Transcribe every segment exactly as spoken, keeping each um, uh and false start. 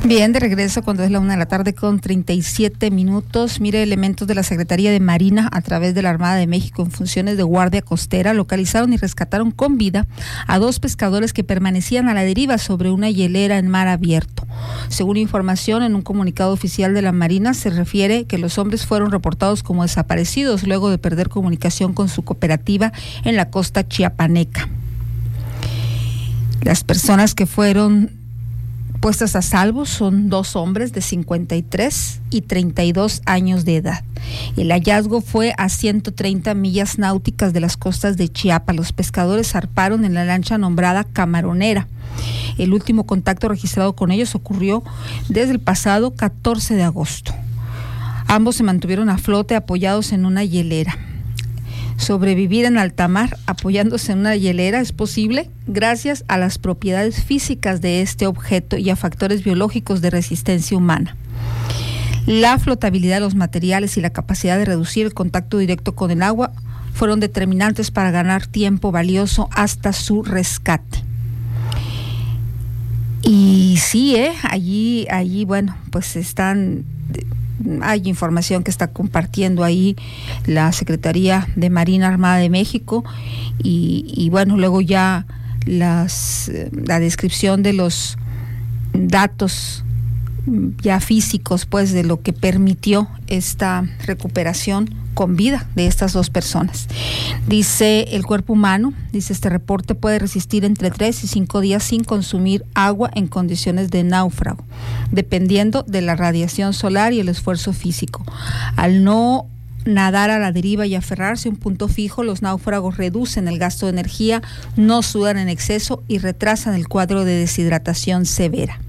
Bien, de regreso cuando es la una de la tarde con treinta y siete minutos. Mire, elementos de la Secretaría de Marina a través de la Armada de México en funciones de guardia costera localizaron y rescataron con vida a dos pescadores que permanecían a la deriva sobre una hielera en mar abierto. Según información en un comunicado oficial de la Marina, se refiere que los hombres fueron reportados como desaparecidos luego de perder comunicación con su cooperativa en la costa chiapaneca. Las personas que fueron puestas a salvo son dos hombres de cincuenta y tres y treinta y dos años de edad. El hallazgo fue a ciento treinta millas náuticas de las costas de Chiapas. Los pescadores zarparon en la lancha nombrada Camaronera. El último contacto registrado con ellos ocurrió desde el pasado catorce de agosto. Ambos se mantuvieron a flote apoyados en una hielera. Sobrevivir en alta mar apoyándose en una hielera es posible gracias a las propiedades físicas de este objeto y a factores biológicos de resistencia humana. La flotabilidad de los materiales y la capacidad de reducir el contacto directo con el agua fueron determinantes para ganar tiempo valioso hasta su rescate. Y sí, eh, allí, allí, bueno, pues están... Hay información que está compartiendo ahí la Secretaría de Marina Armada de México y, y bueno, luego ya las, la descripción de los datos ya físicos, pues, de lo que permitió esta recuperación con vida de estas dos personas. Dice el cuerpo humano, dice este reporte, puede resistir entre tres y cinco días sin consumir agua en condiciones de náufrago, dependiendo de la radiación solar y el esfuerzo físico. Al no nadar a la deriva y aferrarse a un punto fijo, los náufragos reducen el gasto de energía, no sudan en exceso y retrasan el cuadro de deshidratación severa.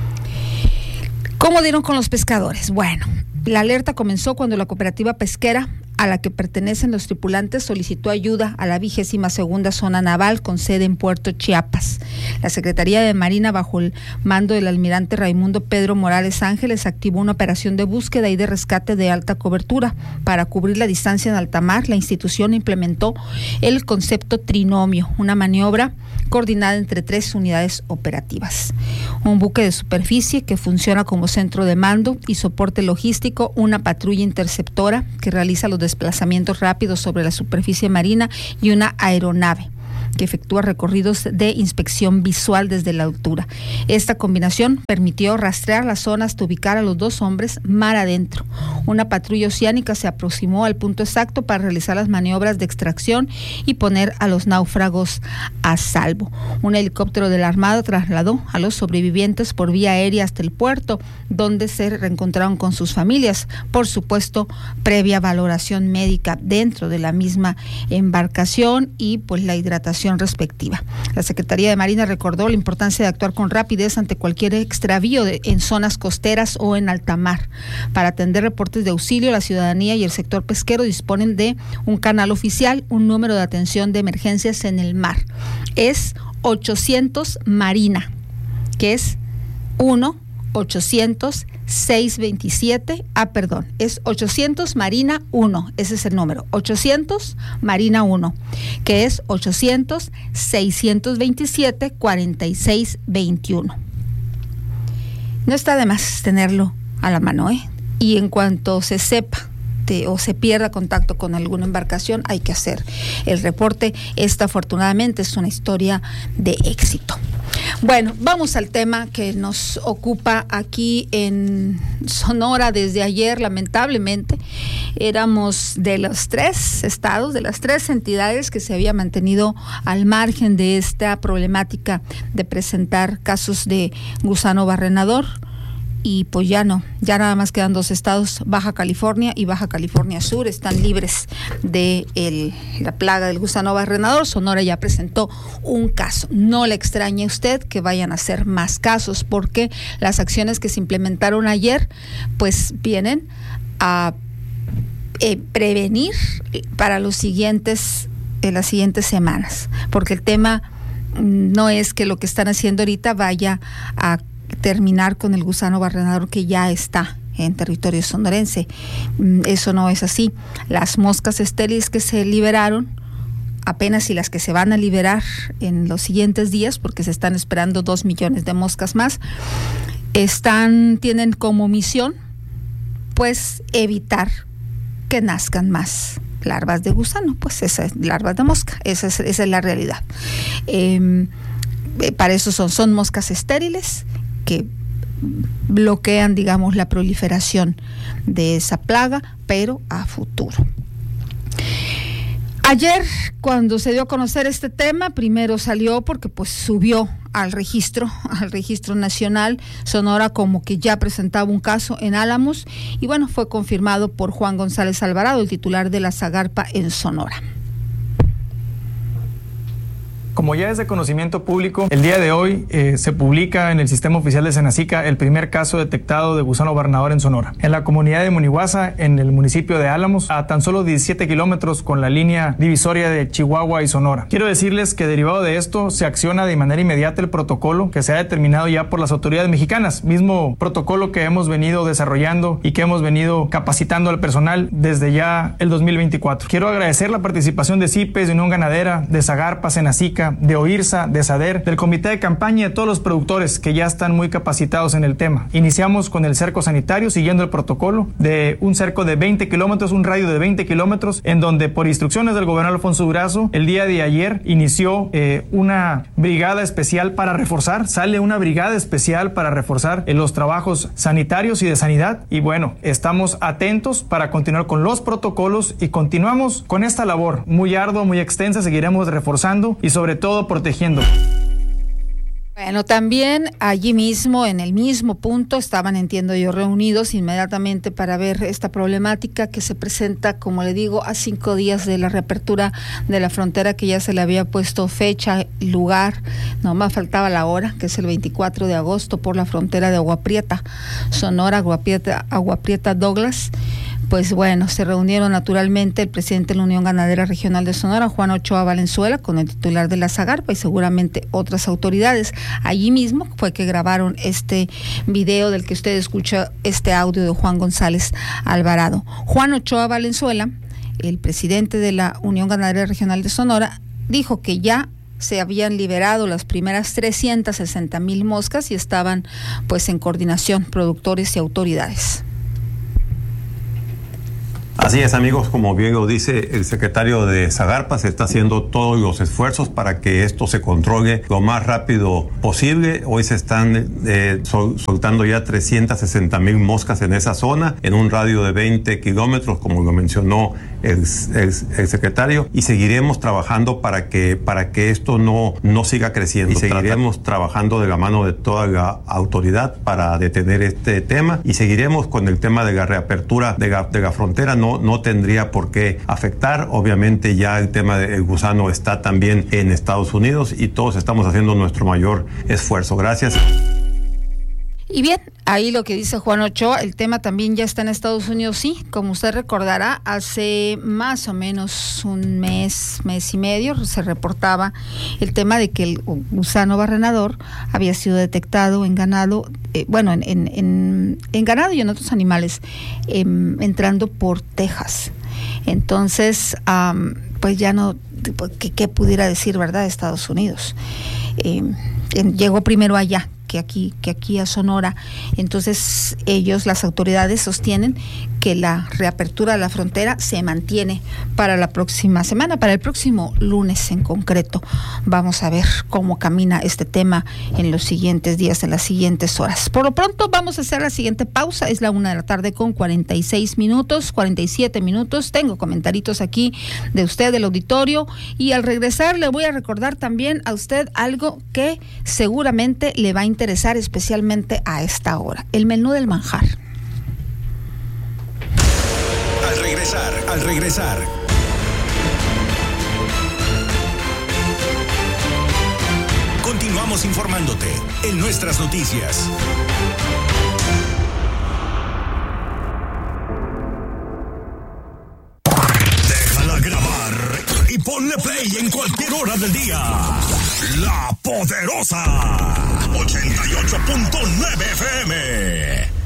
¿Cómo dieron con los pescadores? Bueno, la alerta comenzó cuando la cooperativa pesquera a la que pertenecen los tripulantes solicitó ayuda a la vigésima segunda zona naval con sede en Puerto Chiapas. La Secretaría de Marina, bajo el mando del almirante Raimundo Pedro Morales Ángeles, activó una operación de búsqueda y de rescate de alta cobertura. Para cubrir la distancia en alta mar, la institución implementó el concepto trinomio, una maniobra coordinada entre tres unidades operativas. Un buque de superficie que funciona como centro de mando y soporte logístico, una patrulla interceptora que realiza los desplazamientos rápidos sobre la superficie marina y una aeronave que efectúa recorridos de inspección visual desde la altura. Esta combinación permitió rastrear la zona hasta ubicar a los dos hombres mar adentro. Una patrulla oceánica se aproximó al punto exacto para realizar las maniobras de extracción y poner a los náufragos a salvo. Un helicóptero de la Armada trasladó a los sobrevivientes por vía aérea hasta el puerto, donde se reencontraron con sus familias, por supuesto, previa valoración médica dentro de la misma embarcación y pues la hidratación respectiva. La Secretaría de Marina recordó la importancia de actuar con rapidez ante cualquier extravío de, en zonas costeras o en alta mar. Para atender reportes de auxilio, la ciudadanía y el sector pesquero disponen de un canal oficial, un número de atención de emergencias en el mar. Es ochocientos Marina, que es uno ochocientos seiscientos veintisiete, ah, perdón, es ochocientos Marina uno, ese es el número, ochocientos Marina uno, que es ochocientos seiscientos veintisiete cuarenta y seis veintiuno. No está de más tenerlo a la mano, ¿eh? Y en cuanto se sepa o se pierda contacto con alguna embarcación, hay que hacer el reporte. Esta afortunadamente es una historia de éxito. Bueno, vamos al tema que nos ocupa aquí en Sonora desde ayer. Lamentablemente éramos de los tres estados, de las tres entidades que se había mantenido al margen de esta problemática de presentar casos de gusano barrenador. Y pues ya no, ya nada más quedan dos estados, Baja California y Baja California Sur, están libres de el, la plaga del gusano barrenador. Sonora ya presentó un caso. No le extrañe a usted que vayan a hacer más casos, porque las acciones que se implementaron ayer pues vienen a eh, prevenir para los siguientes, en las siguientes semanas, porque el tema no es que lo que están haciendo ahorita vaya a terminar con el gusano barrenador que ya está en territorio sonorense. Eso no es así. Las moscas estériles que se liberaron apenas y las que se van a liberar en los siguientes días, porque se están esperando dos millones de moscas más, están, tienen como misión pues evitar que nazcan más larvas de gusano, pues esas larvas de mosca, esa es, esa es la realidad. Eh, para eso son, son moscas estériles que bloquean, digamos, la proliferación de esa plaga, pero a futuro. Ayer, cuando se dio a conocer este tema, primero salió porque pues subió al registro, al registro nacional, Sonora como que ya presentaba un caso en Álamos, y bueno, fue confirmado por Juan González Alvarado, el titular de la Zagarpa en Sonora. Como ya es de conocimiento público, el día de hoy eh, se publica en el Sistema Oficial de Senacica el primer caso detectado de gusano barrenador en Sonora. En la comunidad de Munihuasa, en el municipio de Álamos, a tan solo diecisiete kilómetros con la línea divisoria de Chihuahua y Sonora. Quiero decirles que derivado de esto se acciona de manera inmediata el protocolo que se ha determinado ya por las autoridades mexicanas, mismo protocolo que hemos venido desarrollando y que hemos venido capacitando al personal desde ya el dos mil veinticuatro. Quiero agradecer la participación de CIPES, de Unión Ganadera, de Zagarpa, Senacica, de OIRSA, de SADER, del comité de campaña y de todos los productores que ya están muy capacitados en el tema. Iniciamos con el cerco sanitario siguiendo el protocolo de un cerco de veinte kilómetros, un radio de veinte kilómetros, en donde por instrucciones del gobernador Alfonso Durazo, el día de ayer inició eh, una brigada especial para reforzar, sale una brigada especial para reforzar eh, los trabajos sanitarios y de sanidad, y bueno, estamos atentos para continuar con los protocolos y continuamos con esta labor muy ardua, muy extensa, seguiremos reforzando y sobre todo protegiendo. Bueno, también allí mismo, en el mismo punto, estaban, entiendo yo, reunidos inmediatamente para ver esta problemática que se presenta, como le digo, a cinco días de la reapertura de la frontera, que ya se le había puesto fecha, lugar, nomás faltaba la hora, que es el veinticuatro de agosto, por la frontera de Agua Prieta, Sonora, Agua Prieta, Agua Prieta Douglas. Pues bueno, se reunieron naturalmente el presidente de la Unión Ganadera Regional de Sonora, Juan Ochoa Valenzuela, con el titular de la Zagarpa y seguramente otras autoridades. Allí mismo fue que grabaron este video del que usted escucha este audio de Juan González Alvarado. Juan Ochoa Valenzuela, el presidente de la Unión Ganadera Regional de Sonora, dijo que ya se habían liberado las primeras trescientas sesenta mil moscas y estaban pues en coordinación productores y autoridades. Así es, amigos, como bien lo dice el secretario de Zagarpa, se está haciendo todos los esfuerzos para que esto se controle lo más rápido posible. Hoy se están eh, sol, soltando ya trescientas sesenta mil moscas en esa zona, en un radio de veinte kilómetros, como lo mencionó el, el, el secretario, y seguiremos trabajando para que, para que esto no, no siga creciendo. Y seguiremos Trata. trabajando de la mano de toda la autoridad para detener este tema, y seguiremos con el tema de la reapertura de la, de la frontera. No No, no tendría por qué afectar. Obviamente ya el tema del gusano está también en Estados Unidos y todos estamos haciendo nuestro mayor esfuerzo. Gracias. Y bien, ahí lo que dice Juan Ochoa, el tema también ya está en Estados Unidos, sí, como usted recordará, hace más o menos un mes, mes y medio, se reportaba el tema de que el gusano barrenador había sido detectado en ganado, eh, bueno, en, en, en, en ganado y en otros animales, eh, entrando por Texas. Entonces, um, pues ya no, ¿qué, qué pudiera decir, verdad, de Estados Unidos? Eh, llegó primero allá que aquí, que aquí a Sonora. Entonces ellos, las autoridades, sostienen que la reapertura de la frontera se mantiene para la próxima semana, para el próximo lunes en concreto. Vamos a ver cómo camina este tema en los siguientes días, en las siguientes horas. Por lo pronto vamos a hacer la siguiente pausa, es la una de la tarde con cuarenta y seis minutos, cuarenta y siete minutos. Tengo comentarios aquí de usted, del auditorio, y al regresar le voy a recordar también a usted algo que seguramente le va a interesar, especialmente a esta hora, el menú del manjar. Al regresar, al regresar. Continuamos informándote en nuestras noticias. Déjala grabar y ponle play en cualquier hora del día. La Poderosa ochenta y ocho punto nueve F M.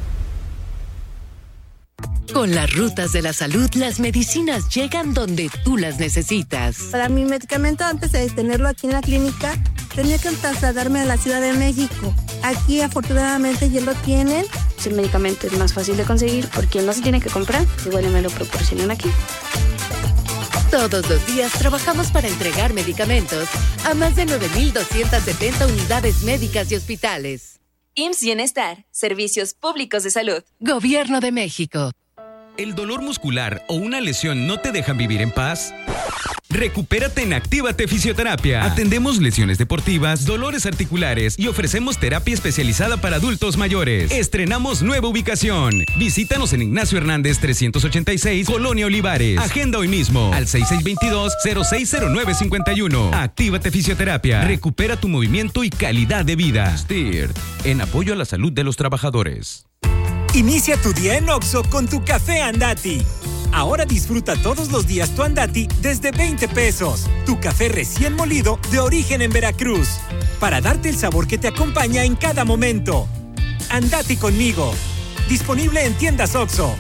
Con las rutas de la salud, las medicinas llegan donde tú las necesitas. Para mi medicamento, antes de tenerlo aquí en la clínica, tenía que trasladarme a la Ciudad de México. Aquí afortunadamente ya lo tienen. Si el medicamento es más fácil de conseguir porque no se tiene que comprar, igual me lo proporcionan aquí. Todos los días trabajamos para entregar medicamentos a más de nueve mil doscientas setenta unidades médicas y hospitales. I M S S Bienestar, Servicios Públicos de Salud. Gobierno de México. ¿El dolor muscular o una lesión no te dejan vivir en paz? Recupérate en Actívate Fisioterapia. Atendemos lesiones deportivas, dolores articulares y ofrecemos terapia especializada para adultos mayores. Estrenamos nueva ubicación. Visítanos en Ignacio Hernández trescientos ochenta y seis, Colonia Olivares. Agenda hoy mismo al seis seis dos dos, cero seis cero nueve cinco uno. Actívate Fisioterapia. Recupera tu movimiento y calidad de vida. S T I R, en apoyo a la salud de los trabajadores. Inicia tu día en Oxxo con tu café Andati. Ahora disfruta todos los días tu Andati desde veinte pesos. Tu café recién molido de origen en Veracruz. Para darte el sabor que te acompaña en cada momento. Andati conmigo. Disponible en tiendas Oxxo.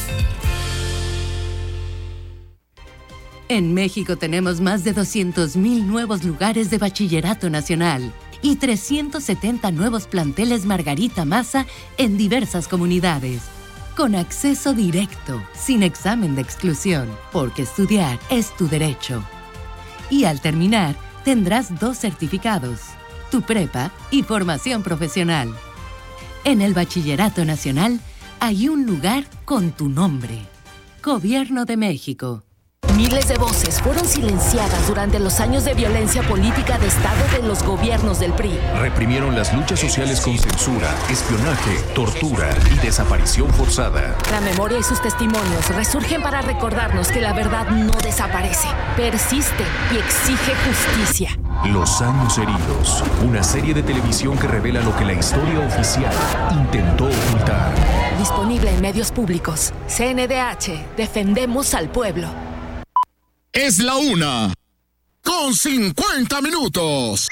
En México tenemos más de doscientos mil nuevos lugares de bachillerato nacional y trescientos setenta nuevos planteles Margarita Maza en diversas comunidades. Con acceso directo, sin examen de exclusión, porque estudiar es tu derecho. Y al terminar, tendrás dos certificados, tu prepa y formación profesional. En el Bachillerato Nacional hay un lugar con tu nombre. Gobierno de México. Miles de voces fueron silenciadas durante los años de violencia política de Estado de los gobiernos del P R I. Reprimieron las luchas sociales con censura, espionaje, tortura y desaparición forzada. La memoria y sus testimonios resurgen para recordarnos que la verdad no desaparece, persiste y exige justicia. Los años heridos, una serie de televisión que revela lo que la historia oficial intentó ocultar. Disponible en medios públicos. C N D H, defendemos al pueblo. Es la una, con cincuenta minutos.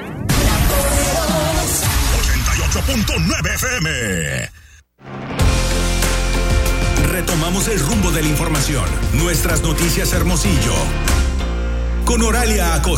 ochenta y ocho punto nueve F M. Retomamos el rumbo de la información. Nuestras noticias Hermosillo. Con Oralia Acosta.